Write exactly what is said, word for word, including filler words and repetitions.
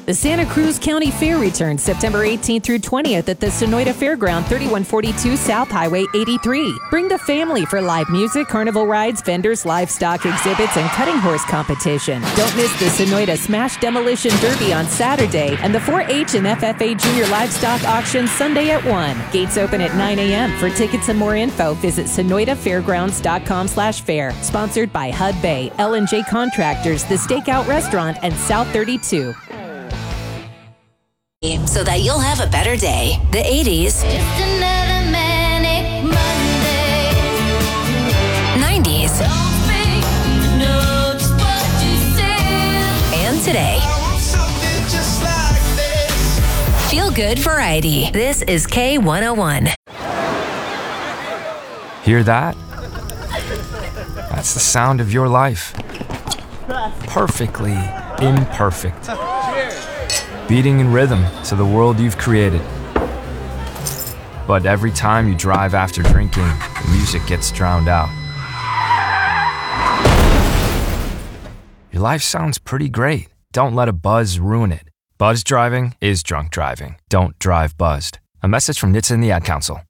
The Santa Cruz County Fair returns September eighteenth through twentieth at the Sonoita Fairground, thirty-one forty-two South Highway eighty-three. Bring the family for live music, carnival rides, vendors, livestock exhibits, and cutting horse competition. Don't miss the Sonoita Smash Demolition Derby on Saturday and the four H and F F A Junior Livestock Auction Sunday at one. Gates open at nine a.m. For tickets and more info, visit sonoita fairgrounds dot com slash fair. Sponsored by H U D Bay, L and J Contractors, The Stakeout Restaurant, and South thirty-two. So that you'll have a better day. The eighties. Just another manic Monday. nineties. Don't think you know just what you said. And today. I want something just like this. Feel good variety. This is K one oh one. Hear that? That's the sound of your life. Perfectly imperfect. Beating in rhythm to the world you've created. But every time you drive after drinking, the music gets drowned out. Your life sounds pretty great. Don't let a buzz ruin it. Buzz driving is drunk driving. Don't drive buzzed. A message from N H T S A and the Ad Council.